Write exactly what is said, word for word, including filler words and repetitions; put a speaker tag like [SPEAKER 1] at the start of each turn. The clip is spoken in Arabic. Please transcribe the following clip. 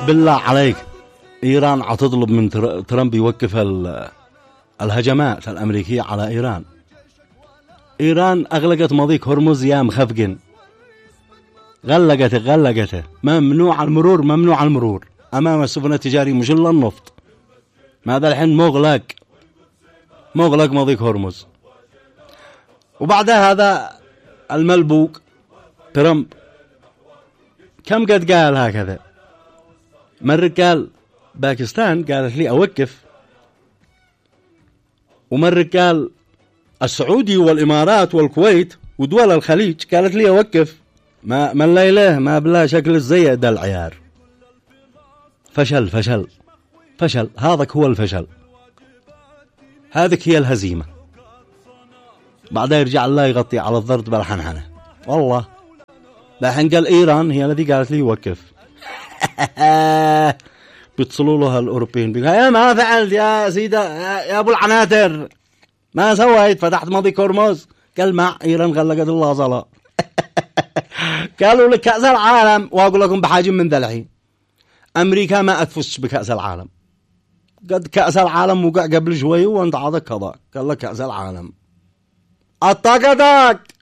[SPEAKER 1] بالله عليك إيران عتطلب من ترامب يوقف الهجمات الأمريكية على إيران. إيران أغلقت مضيق هرمز يا مخفقن، غلقته غلقته ممنوع المرور ممنوع المرور أمام السفن التجارية مش إلا النفط. ماذا الحين مغلق مغلق مضيق هرمز. وبعدها هذا الملبوق ترامب كم قد قال هكذا؟ مرة قال باكستان قالت لي أوقف، ومرة قال السعودي والإمارات والكويت ودول الخليج قالت لي أوقف. ما من ليله ما بلا شكل الزي ده العيار. فشل فشل فشل، هذاك هو الفشل، هذيك هي الهزيمة. بعدها يرجع الله يغطي على الضرب بالحنحنة. والله لحين قال إيران هي التي قالت لي يوقف. بيتصلوا له الأوروبيين بيقول يا ما فعلت يا سيدة يا أبو العناتر، ما سويت، فتحت مضيق هرمز. قال مع إيران غلقت الله صلاة. قالوا لك كأس العالم، وأقول لكم بحاجة من ذا الحين أمريكا ما أتفش بكأس العالم. قد كأس العالم وقع قبل شوي وانت عادك كذا، قال لك كأس العالم أطاق أطاق